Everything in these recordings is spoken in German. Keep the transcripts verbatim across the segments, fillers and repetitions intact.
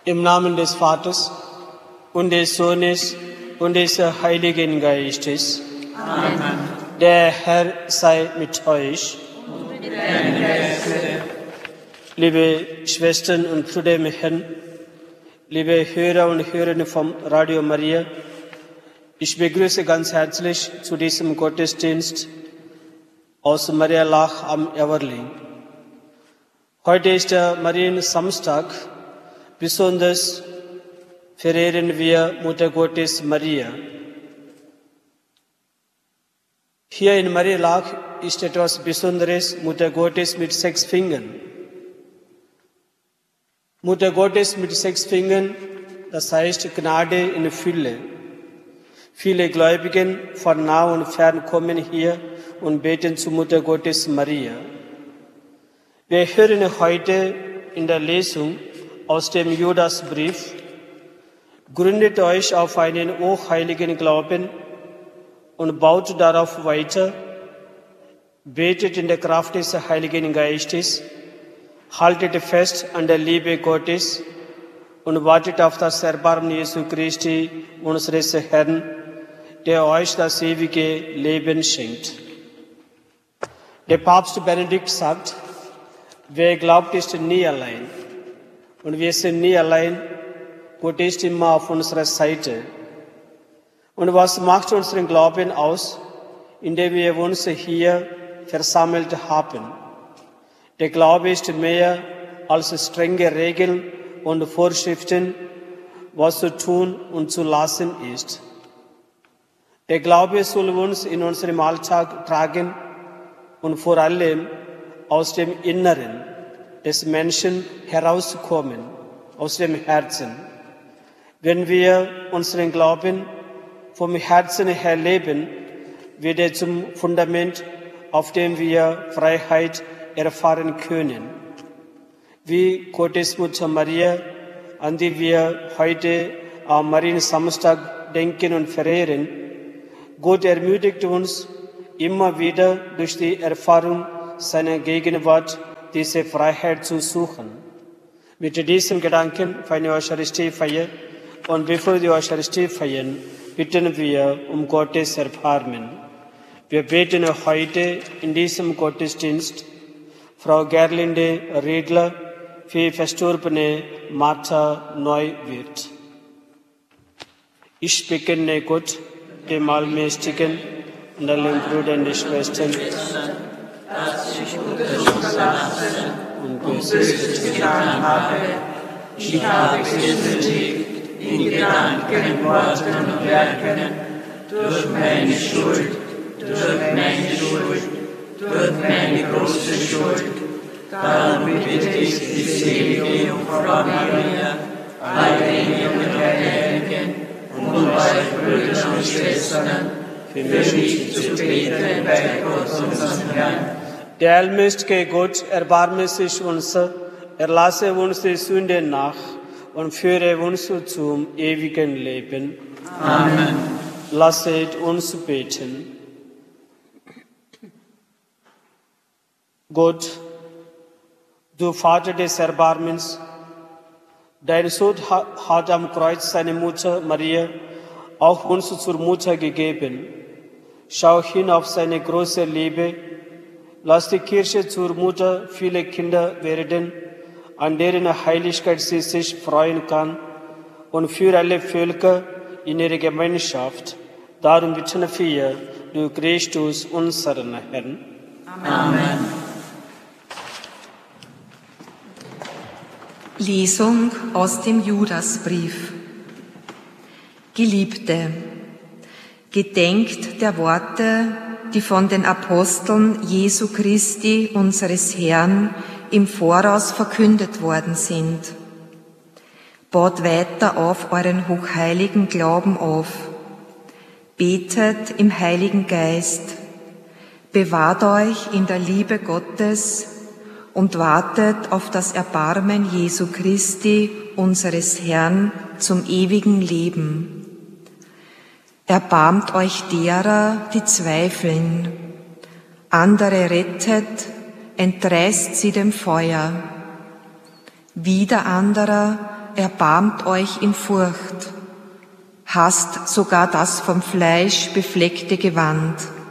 Im Namen des Vaters und des Sohnes und des Heiligen Geistes. Amen. Der Herr sei mit euch. Und mit deinem Geiste. Liebe Schwestern und Brüder im Herrn, liebe Hörer und Hörerinnen vom Radio Maria, ich begrüße ganz herzlich zu diesem Gottesdienst aus Marialach am Everling. Heute ist der Mariensamstag. Besonders verehren wir Mutter Gottes Maria. Hier in Marialach ist etwas Besonderes, Mutter Gottes mit sechs Fingern. Mutter Gottes mit sechs Fingern, das heißt Gnade in Fülle. Viele Gläubigen von nah und fern kommen hier und beten zu Mutter Gottes Maria. Wir hören heute in der Lesung aus dem Judasbrief: Gründet euch auf einen hochheiligen Glauben und baut darauf weiter, betet in der Kraft des Heiligen Geistes, haltet fest an der Liebe Gottes und wartet auf das Erbarmen Jesu Christi, unseres Herrn, der euch das ewige Leben schenkt. Der Papst Benedikt sagt, wer glaubt, ist nie allein. Und wir sind nie allein. Gott ist immer auf unserer Seite. Und was macht unseren Glauben aus, indem wir uns hier versammelt haben? Der Glaube ist mehr als strenge Regeln und Vorschriften, was zu tun und zu lassen ist. Der Glaube soll uns in unserem Alltag tragen und vor allem aus dem Inneren des Menschen herauskommen, aus dem Herzen. Wenn wir unseren Glauben vom Herzen her leben, wird er zum Fundament, auf dem wir Freiheit erfahren können. Wie Gottes Mutter Maria, an die wir heute am Mariensamstag denken und verehren, Gott ermutigt uns immer wieder durch die Erfahrung seiner Gegenwart, diese Freiheit zu suchen. Mit diesem Gedanken feiern wir Eucharistiefeier und bevor die Eucharistie feiern, bitten wir um Gottes Erbarmen. Wir beten heute in diesem Gottesdienst Frau Gerlinde Riedler für verstorbene Martha Neuwirth. Ich bekenne Gott, dem Allmächtigen und allen Brüdern und Schwestern, dass ich Gutes verlassen und Böses getan habe. Ich habe gesündigt in Gedanken, Worten und Werken, durch meine Schuld, durch meine Schuld, durch meine große Schuld. Darum bitte ich die selige Jungfrau Maria, alle Engel und Heiligen und euch Brüder und Schwestern, für mich zu beten bei Gott, unserem Herrn. Der allmächtige Gott, erbarme sich unser, erlasse uns die Sünde nach und führe uns zum ewigen Leben. Amen. Lasset uns beten. Gott, du Vater des Erbarmens, dein Sohn hat am Kreuz seine Mutter Maria auch uns zur Mutter gegeben. Schau hin auf seine große Liebe. Lass die Kirche zur Mutter vieler Kinder werden, an deren Heiligkeit sie sich freuen kann, und für alle Völker in ihre Gemeinschaft. Darum bitten wir durch Christus, unseren Herrn. Amen. Lesung aus dem Judasbrief. Geliebte, gedenkt der Worte, die von den Aposteln Jesu Christi, unseres Herrn, im Voraus verkündet worden sind. Baut weiter auf euren hochheiligen Glauben auf. Betet im Heiligen Geist. Bewahrt euch in der Liebe Gottes und wartet auf das Erbarmen Jesu Christi, unseres Herrn, zum ewigen Leben. Erbarmt euch derer, die zweifeln. Andere rettet, entreißt sie dem Feuer. Wieder anderer erbarmt euch in Furcht, hasst sogar das vom Fleisch befleckte Gewand.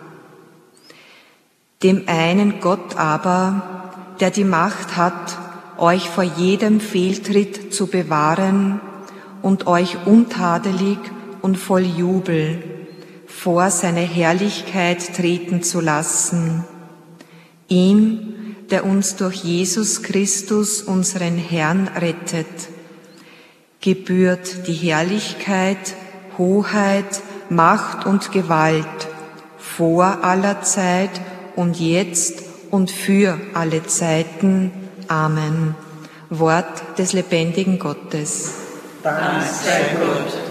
Dem einen Gott aber, der die Macht hat, euch vor jedem Fehltritt zu bewahren und euch untadelig und voll Jubel vor seine Herrlichkeit treten zu lassen. Ihm, der uns durch Jesus Christus, unseren Herrn, rettet, gebührt die Herrlichkeit, Hoheit, Macht und Gewalt vor aller Zeit und jetzt und für alle Zeiten. Amen. Wort des lebendigen Gottes. Dank sei Gott.